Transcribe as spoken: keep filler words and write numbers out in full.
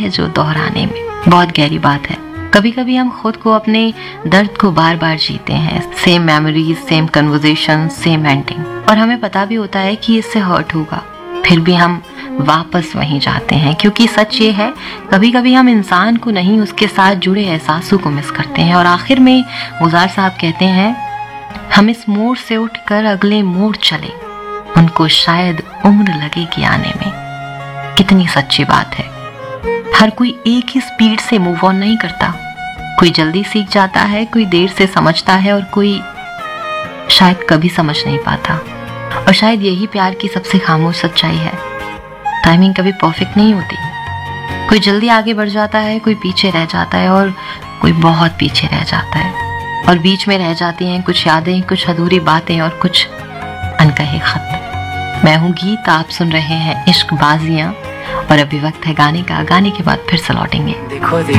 है जो दोहराने में। बहुत गहरी बात है। कभी कभी हम खुद को, अपने दर्द को बार बार जीते हैं। Same memories, same conversation, same ending, और हमें पता भी होता है कि इससे हर्ट होगा, फिर भी हम वापस वहीं जाते हैं। क्योंकि सच ये है, कभी कभी हम इंसान को नहीं, उसके साथ जुड़े एहसासों को मिस करते हैं। और आखिर में गुलजार साहब कहते हैं, हम इस मोड़ से उठकर अगले मोड़ चले, उनको शायद उम्र लगेगी आने में। कितनी सच्ची बात है। हर कोई एक ही स्पीड से मूव ऑन नहीं करता। कोई जल्दी सीख जाता है, कोई देर से समझता है, और कोई शायद कभी समझ नहीं पाता। और शायद यही प्यार की सबसे खामोश सच्चाई है। टाइमिंग कभी परफेक्ट नहीं होती। कोई जल्दी आगे बढ़ जाता है, कोई पीछे रह जाता है, और कोई बहुत पीछे रह जाता है। और बीच में रह जाती हैं कुछ यादें, कुछ अधूरी बातें, और कुछ अनकहे खत। मैं हूँ गीत, आप सुन रहे हैं इश्क बाजियां, और अभी वक्त है गाने का। गाने के बाद फिर से लौटेंगे। देखो देखो